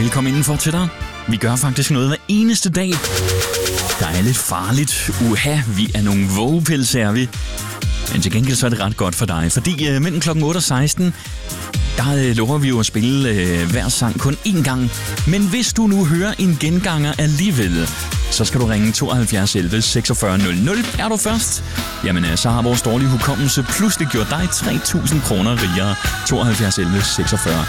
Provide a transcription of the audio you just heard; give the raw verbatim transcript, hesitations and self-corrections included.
Velkommen indenfor til dig. Vi gør faktisk noget hver eneste dag. Der er lidt farligt. Uha, vi er nogle vågepils, er vi. Men til gengæld så er det ret godt for dig, fordi øh, mellem klokken otte og seksten, der øh, lover vi jo at spille øh, hver sang kun én gang. Men hvis du nu hører en genganger alligevel, så skal du ringe tooghalvfjerds elleve seksogfyrre nul nul. Er du først? Jamen, øh, så har vores dårlige hukommelse pludselig gjort dig tre tusind kroner rigere. tooghalvfjerds elleve seksogfyrre